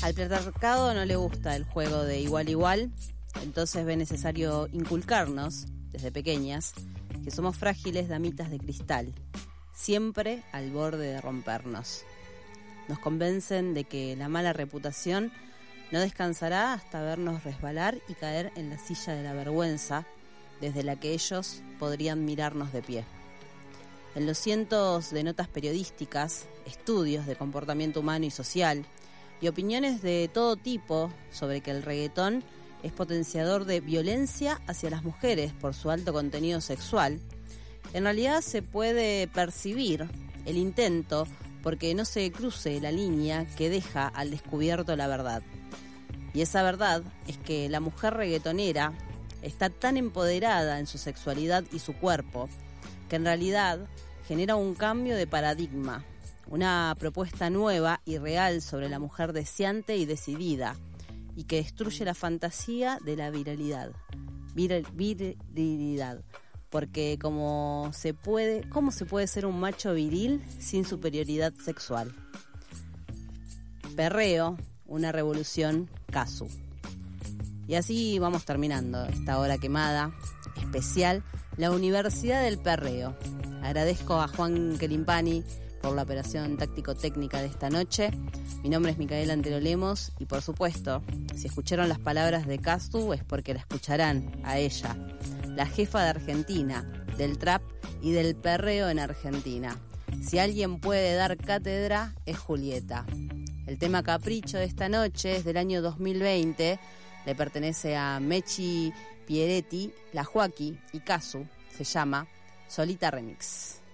Al patriarcado no le gusta el juego de igual a igual, entonces ve necesario inculcarnos, desde pequeñas, que somos frágiles damitas de cristal, siempre al borde de rompernos. Nos convencen de que la mala reputación no descansará hasta vernos resbalar y caer en la silla de la vergüenza, desde la que ellos podrían mirarnos de pie. En los cientos de notas periodísticas, estudios de comportamiento humano y social, y opiniones de todo tipo sobre que el reggaetón es potenciador de violencia hacia las mujeres por su alto contenido sexual, en realidad se puede percibir el intento porque no se cruce la línea que deja al descubierto la verdad. Y esa verdad es que la mujer reggaetonera está tan empoderada en su sexualidad y su cuerpo que en realidad genera un cambio de paradigma, una propuesta nueva y real sobre la mujer deseante y decidida, y que destruye la fantasía de la virilidad. Virilidad. Porque ¿cómo se puede ser un macho viril sin superioridad sexual? Perreo, una revolución, Casu. Y así vamos terminando esta hora quemada, especial, la Universidad del Perreo. Agradezco a Juan Quelimpani por la operación táctico-técnica de esta noche. Mi nombre es Micaela Antero Lemos y por supuesto, si escucharon las palabras de Casu es porque la escucharán a ella, la jefa de Argentina, del trap y del perreo en Argentina. Si alguien puede dar cátedra, es Julieta. El tema Capricho de esta noche es del año 2020, le pertenece a Mechi Pieretti, La Joaquí y Casu, se llama Solita Remix.